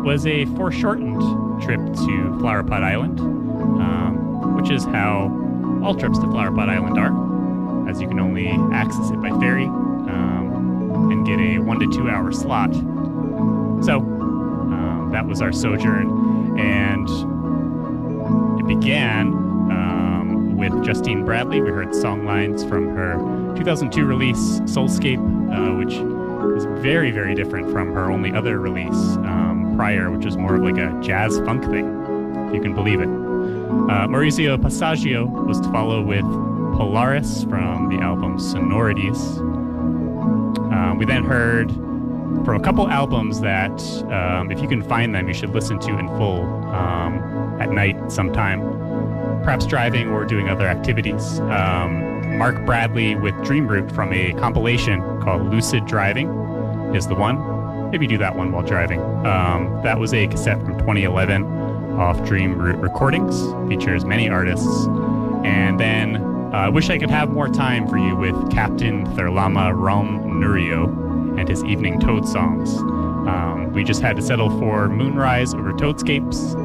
was a foreshortened trip to Flower Pot Island, which is how all trips to Flower Pot Island are, as you can only access it by ferry and get a 1 to 2 hour slot. So that was our sojourn, and it began with Justine Bradley. We heard song lines from her 2002 release, Soulscape, which is very, very different from her only other release prior, which was more of like a jazz funk thing, if you can believe it. Maurizio Passaggio was to follow with Polaris from the album Sonorities. We then heard from a couple albums that, if you can find them, you should listen to in full at night sometime, perhaps driving or doing other activities. Mark Bradley with Dream Root from a compilation called Lucid Driving is the one. Maybe do that one while driving. That was a cassette from 2011 off Dream Root Recordings. Features many artists. And then I wish I could have more time for you with Captain Thurlama Rom Nurio and his Evening Toad songs. We just had to settle for Moonrise over Toadscapes,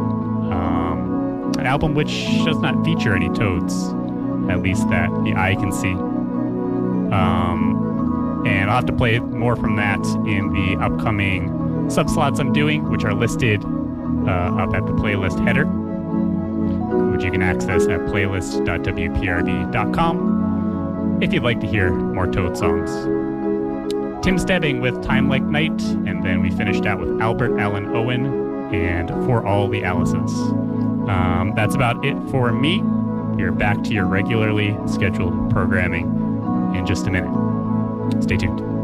an album which does not feature any toads, at least that the eye can see. And I'll have to play more from that in the upcoming subslots I'm doing, which are listed up at the playlist header, which you can access at playlist.wprb.com if you'd like to hear more Toad songs. Tim Stebbing with Time Like Night, and then we finished out with Albert Allen Owen and For All the Alices. That's about it for me. You're back to your regularly scheduled programming in just a minute. Stay tuned.